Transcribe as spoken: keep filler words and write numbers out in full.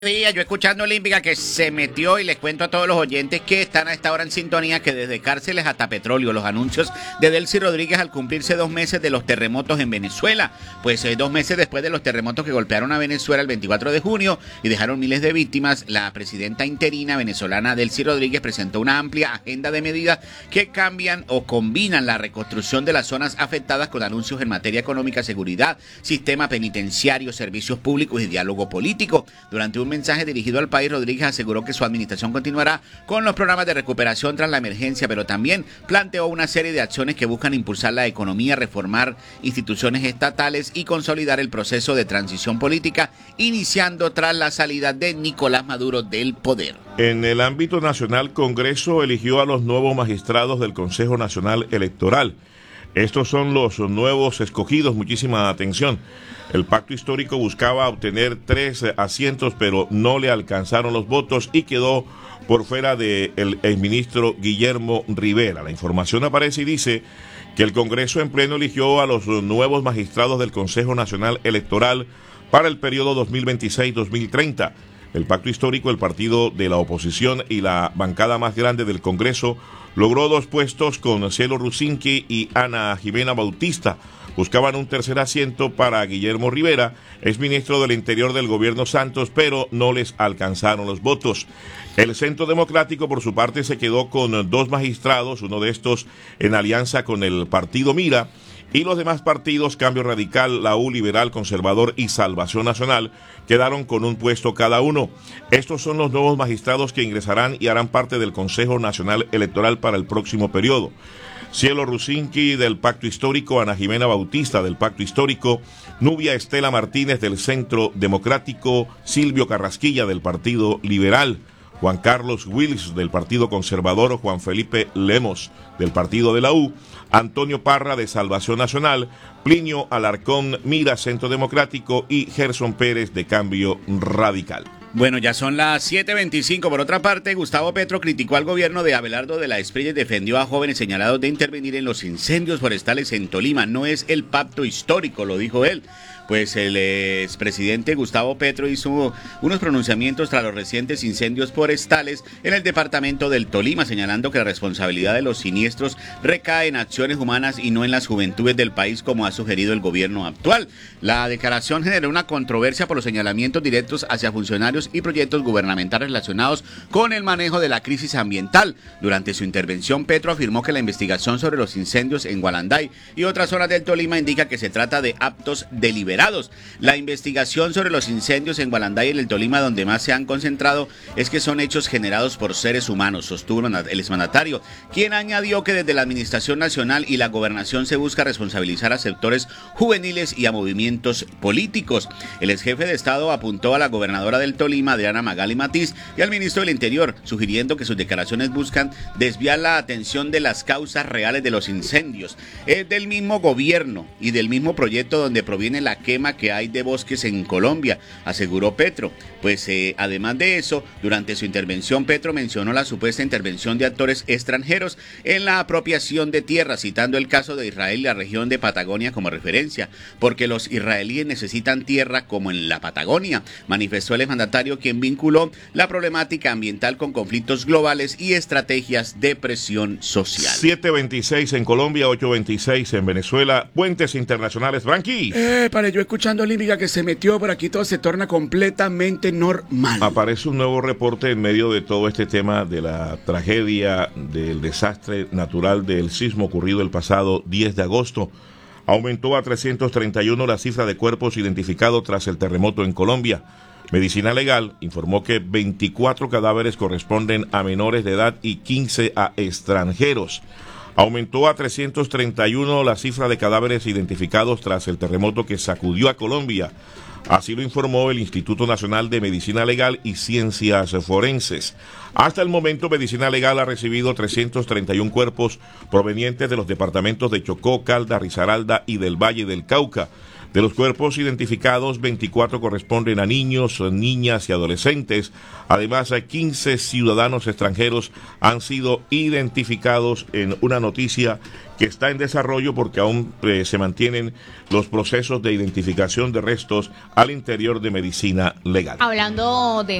Día, yo escuchando Olímpica que se metió y les cuento a todos los oyentes que están a esta hora en sintonía que desde cárceles hasta petróleo, los anuncios de Delcy Rodríguez al cumplirse dos meses de los terremotos en Venezuela, pues eh, dos meses después de los terremotos que golpearon a Venezuela el veinticuatro de junio y dejaron miles de víctimas, la presidenta interina venezolana Delcy Rodríguez presentó una amplia agenda de medidas que cambian o combinan la reconstrucción de las zonas afectadas con anuncios en materia económica, seguridad, sistema penitenciario, servicios públicos y diálogo político. Durante un mensaje dirigido al país, Rodríguez aseguró que su administración continuará con los programas de recuperación tras la emergencia, pero también planteó una serie de acciones que buscan impulsar la economía, reformar instituciones estatales y consolidar el proceso de transición política, iniciando tras la salida de Nicolás Maduro del poder. En el ámbito nacional, Congreso eligió a los nuevos magistrados del Consejo Nacional Electoral. Estos son los nuevos escogidos, muchísima atención. El pacto histórico buscaba obtener tres asientos, pero no le alcanzaron los votos y quedó por fuera del exministro Guillermo Rivera. La información aparece y dice que el Congreso en pleno eligió a los nuevos magistrados del Consejo Nacional Electoral para el periodo dos mil veintiséis a dos mil treinta. El pacto histórico, el partido de la oposición y la bancada más grande del Congreso, logró dos puestos con Cielo Rusinski y Ana Jimena Bautista. Buscaban un tercer asiento para Guillermo Rivera, exministro del Interior del gobierno Santos, pero no les alcanzaron los votos. El Centro Democrático, por su parte, se quedó con dos magistrados, uno de estos en alianza con el partido Mira, y los demás partidos, Cambio Radical, la U, Liberal, Conservador y Salvación Nacional, quedaron con un puesto cada uno. Estos son los nuevos magistrados que ingresarán y harán parte del Consejo Nacional Electoral para el próximo periodo. Cielo Rusinski del Pacto Histórico, Ana Jimena Bautista del Pacto Histórico, Nubia Estela Martínez del Centro Democrático, Silvio Carrasquilla del Partido Liberal, Juan Carlos Wills del Partido Conservador, Juan Felipe Lemos del Partido de la U, Antonio Parra de Salvación Nacional, Plinio Alarcón Mira Centro Democrático y Gerson Pérez de Cambio Radical. Bueno, ya son las siete veinticinco. Por otra parte, Gustavo Petro criticó al gobierno de Abelardo de la Espriella y defendió a jóvenes señalados de intervenir en los incendios forestales en Tolima. No es el pacto histórico, lo dijo él. Pues el expresidente Gustavo Petro hizo unos pronunciamientos tras los recientes incendios forestales en el departamento del Tolima, señalando que la responsabilidad de los siniestros recae en acciones humanas y no en las juventudes del país, como ha sugerido el gobierno actual. La declaración generó una controversia por los señalamientos directos hacia funcionarios y proyectos gubernamentales relacionados con el manejo de la crisis ambiental. Durante su intervención, Petro afirmó que la investigación sobre los incendios en Gualanday y otras zonas del Tolima indica que se trata de actos deliberados. La investigación sobre los incendios en Gualanday y en el Tolima, donde más se han concentrado, es que son hechos generados por seres humanos, sostuvo el exmandatario, quien añadió que desde la Administración Nacional y la Gobernación se busca responsabilizar a sectores juveniles y a movimientos políticos. El exjefe de Estado apuntó a la gobernadora del Tolima, Adriana Magali Matiz, y al ministro del Interior, sugiriendo que sus declaraciones buscan desviar la atención de las causas reales de los incendios. Es del mismo gobierno y del mismo proyecto donde proviene la quema que hay de bosques en Colombia, aseguró Petro. Pues eh, además de eso, durante su intervención, Petro mencionó la supuesta intervención de actores extranjeros en la apropiación de tierras, citando el caso de Israel y la región de Patagonia como referencia, porque los israelíes necesitan tierra como en la Patagonia, manifestó el mandatario, quien vinculó la problemática ambiental con conflictos globales y estrategias de presión social. siete veintiséis en Colombia, ocho veintiséis en Venezuela. Puentes internacionales, Branqui. Eh, para yo escuchando Olímpica que se metió por aquí, todo se torna completamente normal. Aparece un nuevo reporte en medio de todo este tema de la tragedia del desastre natural del sismo ocurrido el pasado diez de agosto. Aumentó a trescientos treinta y uno la cifra de cuerpos identificados tras el terremoto en Colombia. Medicina Legal informó que veinticuatro cadáveres corresponden a menores de edad y quince a extranjeros. Aumentó a trescientos treinta y uno la cifra de cadáveres identificados tras el terremoto que sacudió a Colombia. Así lo informó el Instituto Nacional de Medicina Legal y Ciencias Forenses. Hasta el momento, Medicina Legal ha recibido trescientos treinta y uno cuerpos provenientes de los departamentos de Chocó, Caldas, Risaralda y del Valle del Cauca. De los cuerpos identificados, veinticuatro corresponden a niños, niñas y adolescentes. Además, quince ciudadanos extranjeros han sido identificados en una noticia que está en desarrollo porque aún eh, se mantienen los procesos de identificación de restos al interior de medicina legal. Hablando de